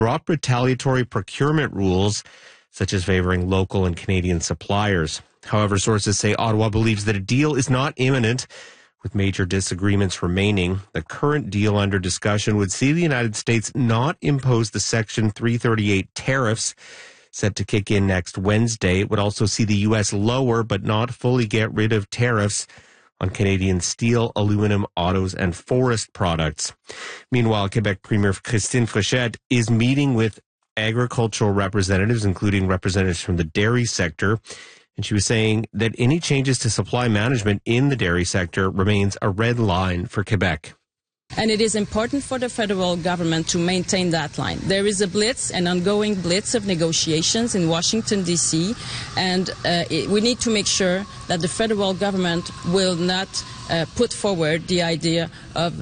brought retaliatory procurement rules, such as favoring local and Canadian suppliers. However, sources say Ottawa believes that a deal is not imminent, with major disagreements remaining. The current deal under discussion would see the United States not impose the Section 338 tariffs set to kick in next Wednesday. It would also see the U.S. lower but not fully get rid of tariffs on Canadian steel, aluminum, autos, and forest products. Meanwhile, Quebec Premier Christine Fréchette is meeting with agricultural representatives, including representatives from the dairy sector. And she was saying that any changes to supply management in the dairy sector remains a red line for Quebec. And it is important for the federal government to maintain that line. There is a blitz, an ongoing blitz of negotiations in Washington, D.C., and we need to make sure that the federal government will not put forward the idea of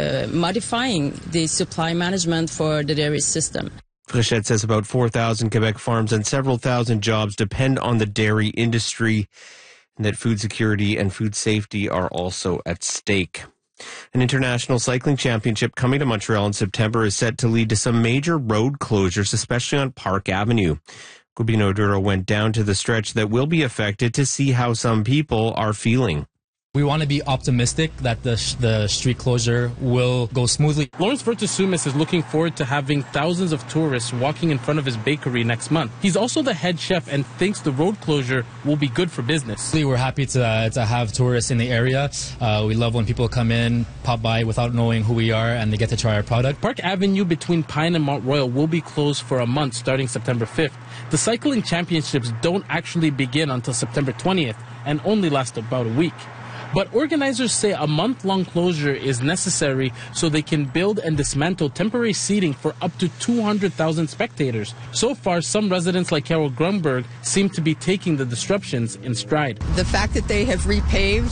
modifying the supply management for the dairy system. Fréchette says about 4,000 Quebec farms and several thousand jobs depend on the dairy industry, and that food security and food safety are also at stake. An international cycling championship coming to Montreal in September is set to lead to some major road closures, especially on Park Avenue. Gubino Duro went down to the stretch that will be affected to see how some people are feeling. We want to be optimistic that the street closure will go smoothly. Lawrence Vertusumis is looking forward to having thousands of tourists walking in front of his bakery next month. He's also the head chef and thinks the road closure will be good for business. We're happy to have tourists in the area. We love when people come in, pop by without knowing who we are, and they get to try our product. Park Avenue between Pine and Mount Royal will be closed for a month starting September 5th. The cycling championships don't actually begin until September 20th and only last about a week. But organizers say a month-long closure is necessary so they can build and dismantle temporary seating for up to 200,000 spectators. So far, some residents like Carol Grunberg seem to be taking the disruptions in stride. The fact that they have repaved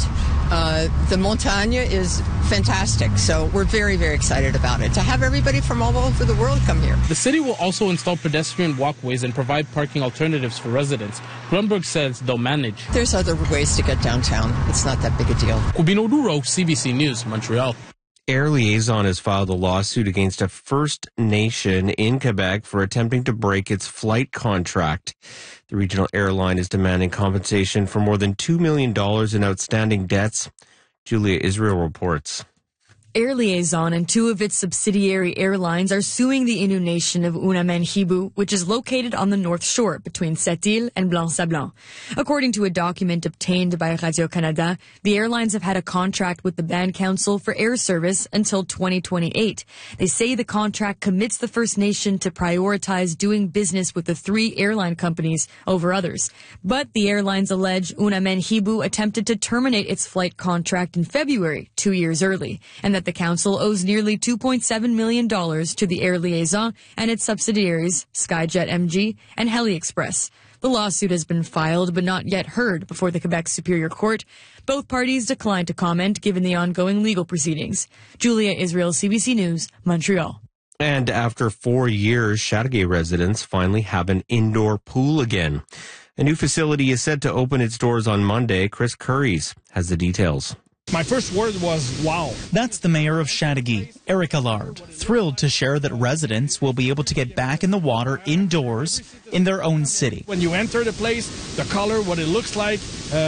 the Montagne is fantastic. So we're very, very excited about it. To have everybody from all over the world come here. The city will also install pedestrian walkways and provide parking alternatives for residents. Grunberg says they'll manage. There's other ways to get downtown. It's not that big a deal. Gubino Duro, CBC News, Montreal. Air Liaison has filed a lawsuit against a First Nation in Quebec for attempting to break its flight contract. The regional airline is demanding compensation for more than $2 million in outstanding debts. Julia Israel reports. Air Liaison and two of its subsidiary airlines are suing the Innu nation of Unamenhibou, which is located on the North Shore between Sept-Îles and Blanc-Sablon. According to a document obtained by Radio-Canada, the airlines have had a contract with the Band Council for air service until 2028. They say the contract commits the First Nation to prioritize doing business with the three airline companies over others. But the airlines allege Unamenhibou attempted to terminate its flight contract in February, 2 years early, and that the council owes nearly $2.7 million to the Air Liaison and its subsidiaries, Skyjet MG and Heli Express. The lawsuit has been filed but not yet heard before the Quebec Superior Court. Both parties declined to comment given the ongoing legal proceedings. Julia Israel, CBC News, Montreal. And after 4 years, Chateauguay residents finally have an indoor pool again. A new facility is set to open its doors on Monday. Chris Curries has the details. My first word was, wow. That's the mayor of Chateauguay, Eric Allard, thrilled to share that residents will be able to get back in the water indoors in their own city. When you enter the place, the color, what it looks like,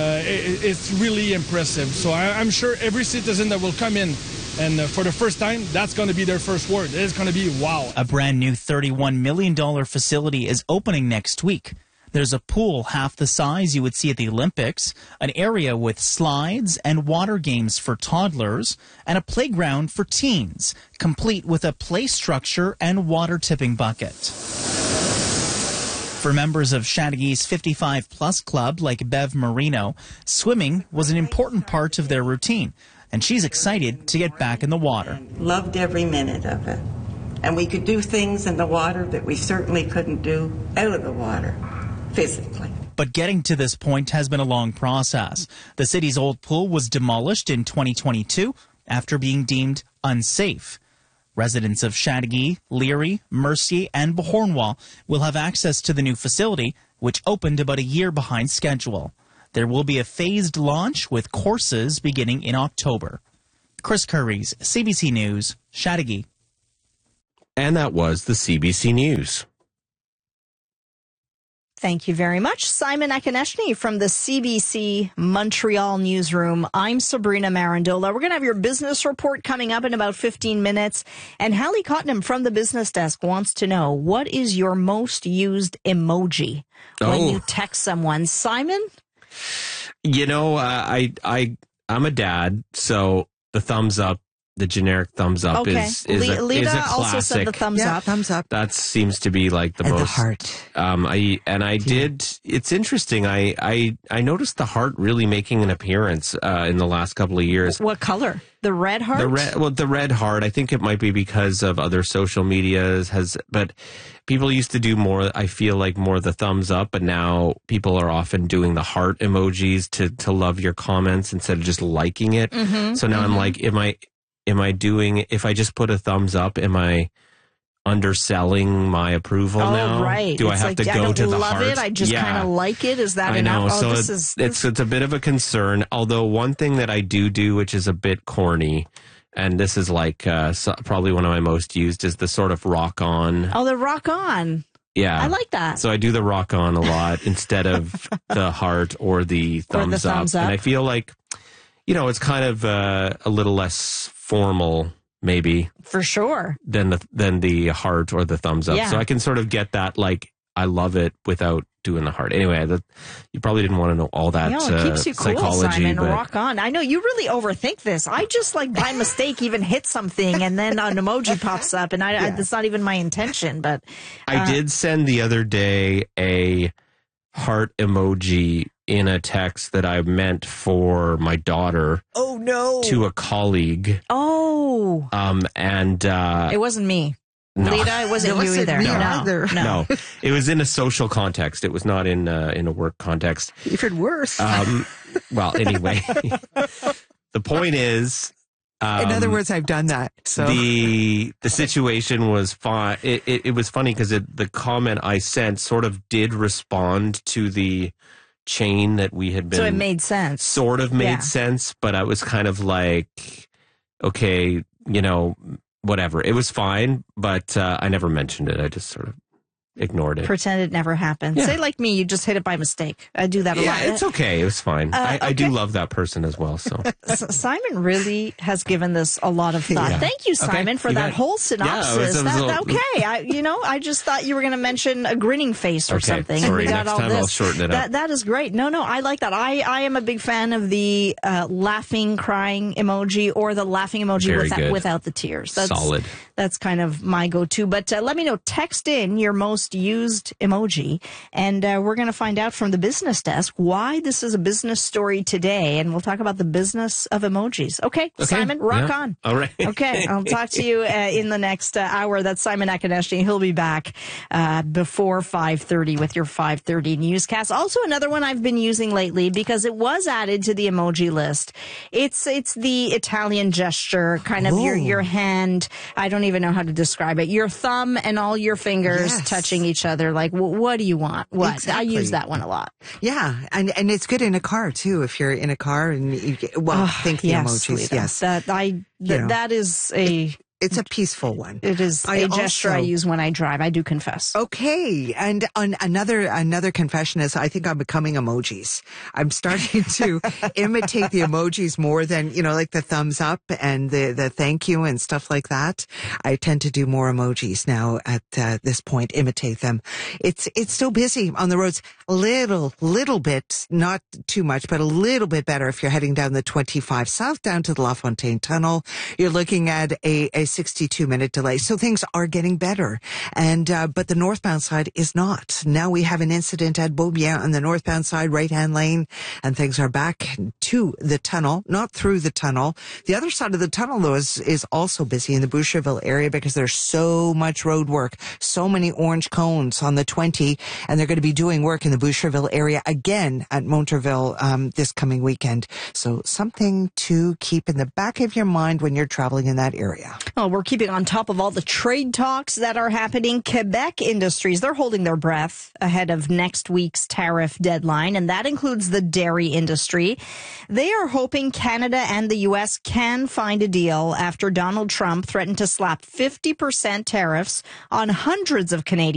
it's really impressive. So I'm sure every citizen that will come in and for the first time, that's going to be their first word. It's going to be wow. A brand new $31 million facility is opening next week. There's a pool half the size you would see at the Olympics, an area with slides and water games for toddlers, and a playground for teens, complete with a play structure and water tipping bucket. For members of Chateauguay's 55-plus club like Bev Marino, swimming was an important part of their routine, and she's excited to get back in the water. Loved every minute of it. And we could do things in the water that we certainly couldn't do out of the water. Physically. But getting to this point has been a long process. The city's old pool was demolished in 2022 after being deemed unsafe. Residents of Chateauguay, Leary, Mercier, and Beauharnois will have access to the new facility, which opened about a year behind schedule. There will be a phased launch with courses beginning in October. Chris Curries, CBC News, Chateauguay. And that was the CBC News. Thank you very much, Simon Akoneshny from the CBC Montreal newsroom. I'm Sabrina Marandola. We're going to have your business report coming up in about 15 minutes. And Hallie Cottenham from the business desk wants to know, what is your most used emoji when you text someone? Simon? You know, I'm a dad, so the thumbs up, the generic thumbs up is a classic. Also said the thumbs up. Thumbs up. That seems to be like the and most. The heart. It's interesting. I noticed the heart really making an appearance in the last couple of years. What color? The red heart? The red heart. I think it might be because of other social medias but people used to do more, I feel like more the thumbs up, but now people are often doing the heart emojis to love your comments instead of just liking it. Mm-hmm, so now I'm like, if I just put a thumbs up, am I underselling my approval now? Right. Do I have to go to the heart? I don't love it. I just kind of like it. Is that enough? I know. It's a bit of a concern. Although one thing that I do, which is a bit corny, and this is like probably one of my most used, is the sort of rock on. Oh, the rock on. Yeah. I like that. So I do the rock on a lot instead of the heart or the thumbs up. And I feel like, it's kind of a little less formal, maybe, for sure, than the heart or the thumbs up. Yeah. So I can sort of get that, like, I love it without doing the heart. Anyway, you probably didn't want to know all that it keeps you cool, psychology. Simon. Rock on. I know you really overthink this. I just by mistake even hit something and then an emoji pops up, and that's not even my intention. But I did send the other day a heart emoji in a text that I meant for my daughter. Oh no! To a colleague. Oh. And it wasn't me. No. Lita, it wasn't you either. No. It was in a social context. It was not in a work context. Even worse. Well, anyway, the point is. In other words, I've done that. So the situation was fine. It was funny because the comment I sent sort of did respond to the chain that we had been. So it made sense. Sort of made sense, but I was kind of like, okay, whatever. It was fine, but I never mentioned it. I just sort of ignored it. Pretend it never happened. Yeah. Say like me, you just hit it by mistake. I do that a lot. Yeah, it's okay. It was fine. I do love that person as well. So Simon really has given this a lot of thought. Yeah. Thank you, Simon, for that whole synopsis. I just thought you were going to mention a grinning face or something. Sorry, and we got next time I'll shorten it up. That is great. No, I like that. I am a big fan of the laughing, crying emoji or the laughing emoji without the tears. That's solid. That's kind of my go-to. But let me know. Text in your most used emoji, and we're going to find out from the business desk why this is a business story today, and we'll talk about the business of emojis. Okay. Simon, rock on. All right. Okay, I'll talk to you in the next hour. That's Simon Akoneshny. He'll be back before 5:30 with your 5:30 newscast. Also, another one I've been using lately because it was added to the emoji list. It's the Italian gesture, kind of your hand. I don't even know how to describe it. Your thumb and all your fingers touching each other. Like, what do you want? What? Exactly. I use that one a lot. Yeah, and it's good in a car too. If you're in a car and think the emojis. Lita. Yes, that is a. It's a peaceful one. It is a gesture I use when I drive. I do confess. Okay. And another confession is I think I'm becoming emojis. I'm starting to imitate the emojis more than, like the thumbs up and the thank you and stuff like that. I tend to do more emojis now at this point, imitate them. It's still busy on the roads. Little bit, not too much, but a little bit better if you're heading down the 25 south down to the La Fontaine Tunnel. You're looking at a 62-minute delay. So things are getting better. And, but the northbound side is not. Now we have an incident at Beaubien on the northbound side, right-hand lane, and things are back to the tunnel, not through the tunnel. The other side of the tunnel, though, is also busy in the Boucherville area because there's so much road work, so many orange cones on the 20, and they're going to be doing work in the Boucherville area again at Monterville this coming weekend. So something to keep in the back of your mind when you're traveling in that area. Well, we're keeping on top of all the trade talks that are happening. Quebec Industries, they're holding their breath ahead of next week's tariff deadline, and that includes the dairy industry. They are hoping Canada and the U.S. can find a deal after Donald Trump threatened to slap 50% tariffs on hundreds of Canadian